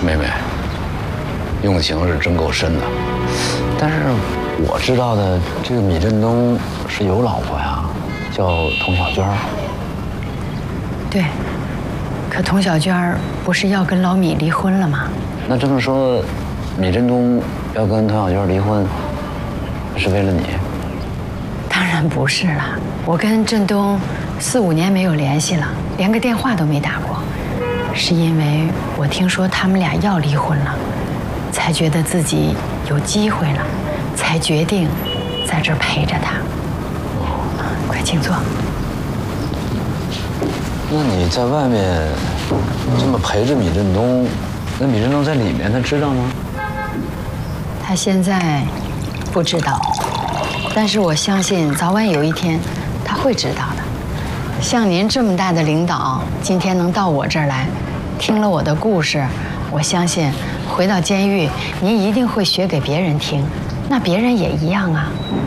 妹妹，用情是真够深的。但是我知道的这个米振东是有老婆呀，叫童小娟。 对，可童小娟不是要跟老米离婚了吗？ 那这么说，米振东要跟童小娟离婚，是为了你？ 当然不是了，我跟振东4、5年没有联系了，连个电话都没打过。是因为我听说他们俩要离婚了，才觉得自己有机会了，才决定在这儿陪着他。快请坐。 那你在外面这么陪着米振东，那米振东在里面，他知道吗？ 他现在不知道，但是我相信早晚有一天他会知道的。像您这么大的领导，今天能到我这儿来，听了我的故事，我相信回到监狱，您一定会学给别人听，那别人也一样啊。